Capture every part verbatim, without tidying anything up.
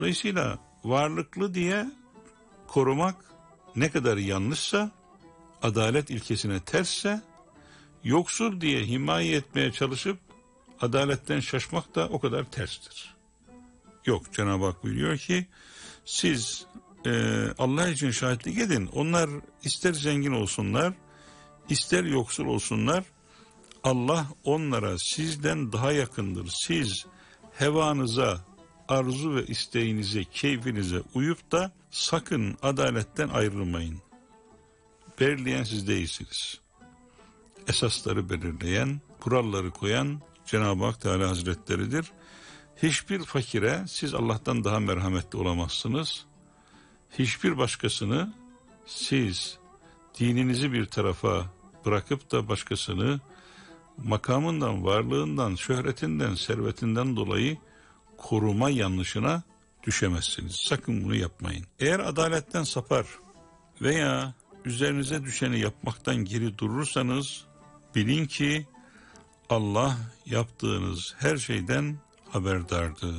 Dolayısıyla varlıklı diye korumak ne kadar yanlışsa, adalet ilkesine tersse, yoksul diye himaye etmeye çalışıp adaletten şaşmak da o kadar terstir. Yok, Cenab-ı Hak buyuruyor ki siz e, Allah için şahitlik edin. Onlar ister zengin olsunlar, ister yoksul olsunlar, Allah onlara sizden daha yakındır. Siz hevanıza, arzu ve isteğinize, keyfinize uyup da sakın adaletten ayrılmayın. Belirleyen siz değilsiniz. Esasları belirleyen, kuralları koyan Cenab-ı Hak Teala Hazretleri'dir. Hiçbir fakire siz Allah'tan daha merhametli olamazsınız. Hiçbir başkasını siz dininizi bir tarafa bırakıp da başkasını makamından, varlığından, şöhretinden, servetinden dolayı koruma yanlışına düşemezsiniz. Sakın bunu yapmayın. Eğer adaletten sapar veya üzerinize düşeni yapmaktan geri durursanız bilin ki Allah yaptığınız her şeyden haberdardır.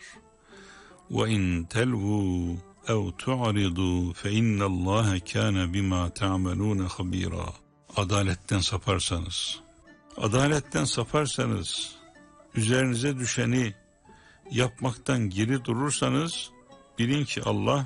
وَاِنْ تَلْوُوا اَوْ تُعْرِضُوا فَاِنَّ اللّٰهَ كَانَ بِمَا تَعْمَلُونَ خَب۪يرًا. Adaletten saparsanız, adaletten saparsanız, üzerinize düşeni yapmaktan geri durursanız bilin ki Allah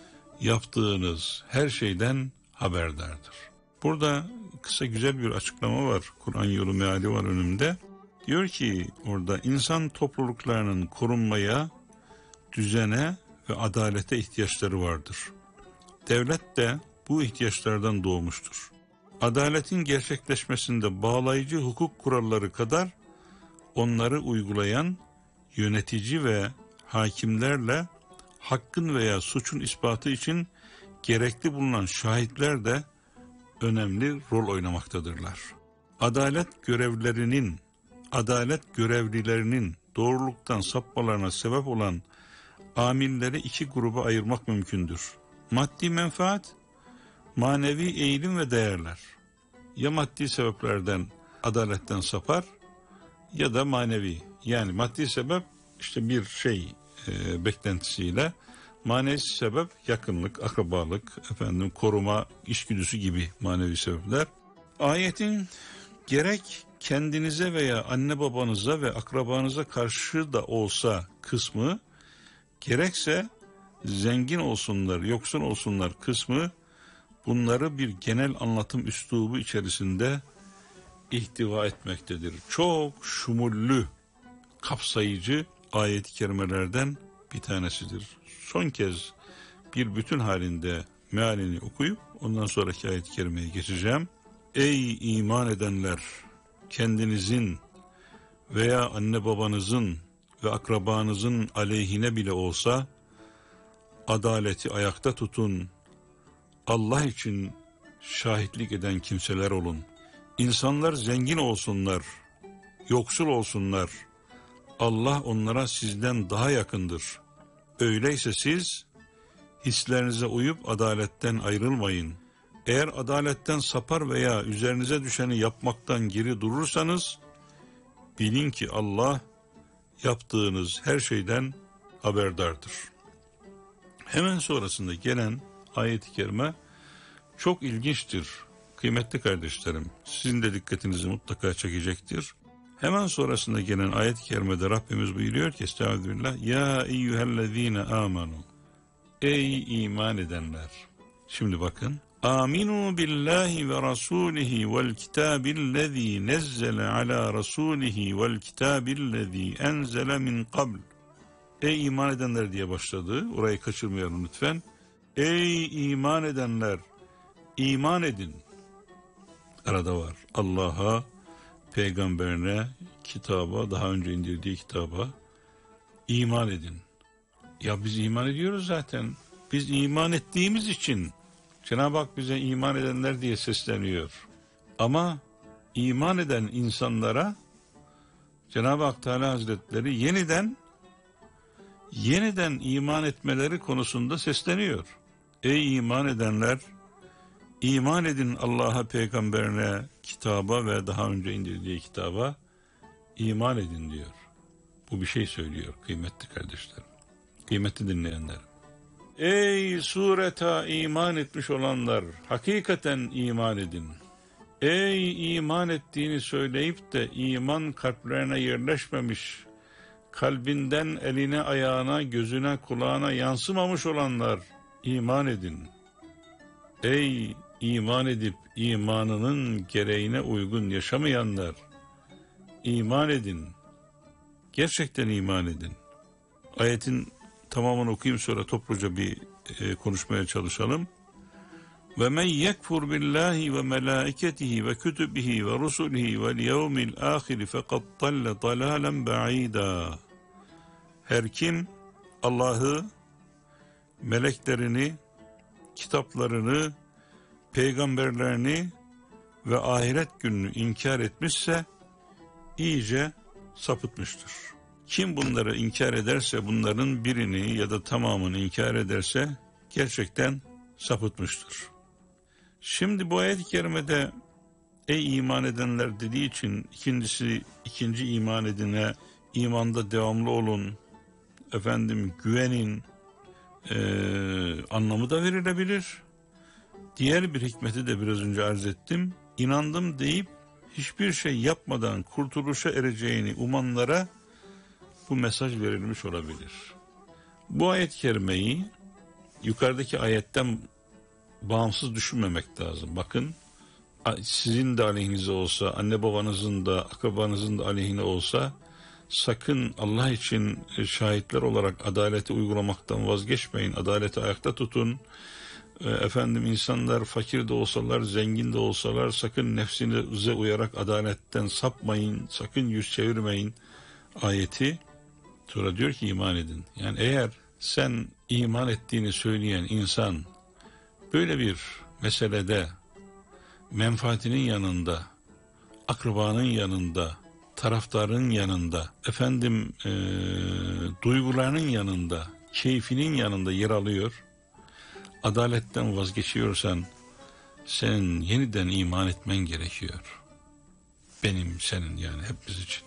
yaptığınız her şeyden haberdardır. Burada kısa güzel bir açıklama var. Kur'an yolu meali var önümde. Diyor ki orada insan topluluklarının korunmaya, düzene ve adalete ihtiyaçları vardır. Devlet de bu ihtiyaçlardan doğmuştur. Adaletin gerçekleşmesinde bağlayıcı hukuk kuralları kadar onları uygulayan yönetici ve hakimlerle hakkın veya suçun ispatı için gerekli bulunan şahitler de önemli rol oynamaktadırlar. Adalet görevlilerinin, adalet görevlilerinin doğruluktan sapmalarına sebep olan amilleri iki gruba ayırmak mümkündür. Maddi menfaat, manevi eğilim ve değerler. Ya maddi sebeplerden adaletten sapar ya da manevi. Yani maddi sebep işte bir şey e, beklentisiyle, manevi sebep yakınlık, akrabalık, efendim koruma içgüdüsü gibi manevi sebepler. Ayetin gerek kendinize veya anne babanıza ve akrabanıza karşı da olsa kısmı, gerekse zengin olsunlar, yoksul olsunlar kısmı, bunları bir genel anlatım üslubu içerisinde ihtiva etmektedir. Çok şumullü, kapsayıcı ayet-i kerimelerden bir tanesidir. Son kez bir bütün halinde mealini okuyup ondan sonraki ayet-i kerimeye geçeceğim. Ey iman edenler, kendinizin veya anne babanızın ve akrabanızın aleyhine bile olsa adaleti ayakta tutun. Allah için şahitlik eden kimseler olun. İnsanlar zengin olsunlar, yoksul olsunlar, Allah onlara sizden daha yakındır. Öyleyse siz hislerinize uyup adaletten ayrılmayın. Eğer adaletten sapar veya üzerinize düşeni yapmaktan geri durursanız bilin ki Allah yaptığınız her şeyden haberdardır. Hemen sonrasında gelen ayet-i kerime çok ilginçtir. Kıymetli kardeşlerim, sizin de dikkatinizi mutlaka çekecektir. Hemen sonrasında gelen ayet-i kerimede Rabbimiz buyuruyor ki estağfirullah, ya eyyühellezine amenu, ey iman edenler. Şimdi bakın, aminu billahi ve rasulihi vel kitabillezî nezzele ala rasulihi vel kitabillezî enzele min qabl. Ey iman edenler diye başladı, orayı kaçırmayalım lütfen. Ey iman edenler, iman edin. Arada var, Allah'a, peygamberine, kitaba, daha önce indirdiği kitaba iman edin. Ya biz iman ediyoruz zaten. Biz iman ettiğimiz için Cenab-ı Hak bize iman edenler diye sesleniyor. Ama iman eden insanlara Cenab-ı Hak Teala Hazretleri yeniden yeniden iman etmeleri konusunda sesleniyor. Ey iman edenler, iman edin Allah'a, peygamberine, kitaba ve daha önce indirdiği kitaba iman edin diyor. Bu bir şey söylüyor kıymetli kardeşlerim. Kıymetli dinleyenler. Ey sureta iman etmiş olanlar, hakikaten iman edin. Ey iman ettiğini söyleyip de iman kalplerine yerleşmemiş, kalbinden eline, ayağına, gözüne, kulağına yansımamış olanlar, iman edin. Ey iman edip imanının gereğine uygun yaşamayanlar, iman edin. Gerçekten iman edin. Ayetin tamamını okuyayım, sonra topluca bir e, konuşmaya çalışalım. Ve men yekfur billahi ve melaiketihi ve kütübihi ve rusulihi vel yevmil ahiri fekad dalle dalalen ba'ida. Her kim Allah'ı, meleklerini, kitaplarını, peygamberlerini ve ahiret gününü inkar etmişse iyice sapıtmıştır. Kim bunları inkar ederse, bunların birini ya da tamamını inkar ederse gerçekten sapıtmıştır. Şimdi bu ayet-i kerimede ey iman edenler dediği için ikincisi, ikinci iman edine imanda devamlı olun, efendim güvenin e, anlamı da verilebilir. Diğer bir hikmeti de biraz önce arz ettim. İnandım deyip hiçbir şey yapmadan kurtuluşa ereceğini umanlara bu mesaj verilmiş olabilir. Bu ayet-i kerimeyi yukarıdaki ayetten bağımsız düşünmemek lazım. Bakın, sizin de aleyhinize olsa, anne babanızın da, akrabanızın da aleyhine olsa sakın Allah için şahitler olarak adaleti uygulamaktan vazgeçmeyin. Adaleti ayakta tutun. Efendim insanlar fakir de olsalar, zengin de olsalar sakın nefsinize uyarak adaletten sapmayın, sakın yüz çevirmeyin ayeti. Sonra diyor ki iman edin. Yani eğer sen iman ettiğini söyleyen insan böyle bir meselede menfaatinin yanında, akrabanın yanında, taraftarın yanında, efendim e, duygularının yanında, keyfinin yanında yer alıyor, adaletten vazgeçiyorsan senin yeniden iman etmen gerekiyor. Benim, senin, yani hepimiz için.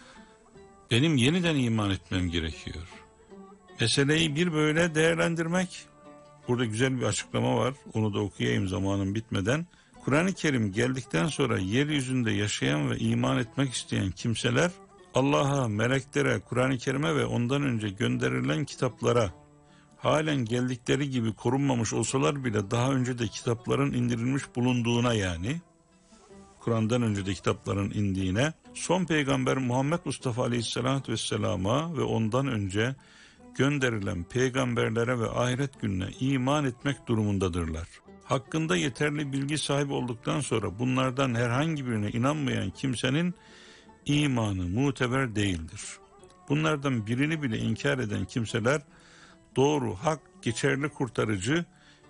Benim yeniden iman etmem gerekiyor. Meseleyi bir böyle değerlendirmek. Burada güzel bir açıklama var. Onu da okuyayım zamanım bitmeden. Kur'an-ı Kerim geldikten sonra yeryüzünde yaşayan ve iman etmek isteyen kimseler Allah'a, meleklere, Kur'an-ı Kerim'e ve ondan önce gönderilen kitaplara halen geldikleri gibi korunmamış olsalar bile daha önce de kitapların indirilmiş bulunduğuna, yani Kur'an'dan önce de kitapların indiğine, son peygamber Muhammed Mustafa Aleyhisselatü Vesselam'a ve ondan önce gönderilen peygamberlere ve ahiret gününe iman etmek durumundadırlar. Hakkında yeterli bilgi sahibi olduktan sonra bunlardan herhangi birine inanmayan kimsenin imanı muteber değildir. Bunlardan birini bile inkar eden kimseler doğru, hak, geçerli, kurtarıcı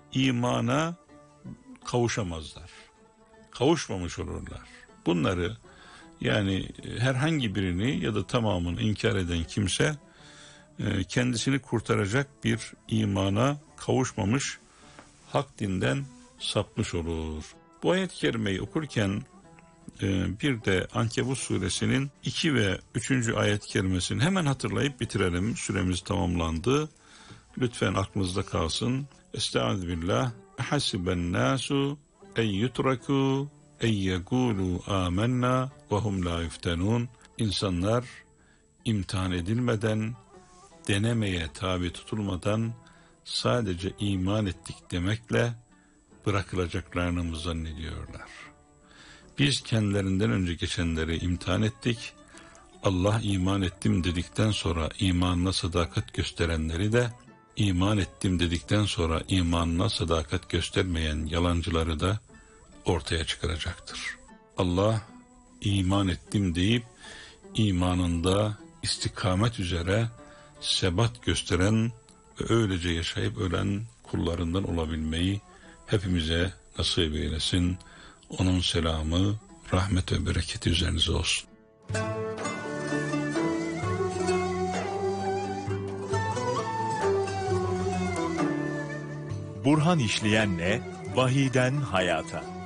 imana kavuşamazlar. Kavuşmamış olurlar. Bunları, yani herhangi birini ya da tamamını inkar eden kimse kendisini kurtaracak bir imana kavuşmamış, hak dinden sapmış olur. Bu ayet-i kerimeyi okurken bir de Ankebut suresinin iki ve üçüncü ayet-i kerimesini hemen hatırlayıp bitirelim. Süremiz tamamlandı. Lütfen aklınızda kalsın. Estağfirullah. Hasiben nasu en yutraku en yekulu amennâ ve hum la yuftenûn. İnsanlar imtihan edilmeden, denemeye tabi tutulmadan sadece iman ettik demekle bırakılacaklarını mı zannediyorlar? Biz kendilerinden önce geçenleri imtihan ettik. Allah iman ettim dedikten sonra imanına sadakat gösterenleri de, iman ettim dedikten sonra imanına sadakat göstermeyen yalancıları da ortaya çıkaracaktır. Allah iman ettim deyip imanında istikamet üzere sebat gösteren ve öylece yaşayıp ölen kullarından olabilmeyi hepimize nasip eylesin. Onun selamı, rahmet ve bereketi üzerinize olsun. Burhan İşleyen'le Vahiden Hayata.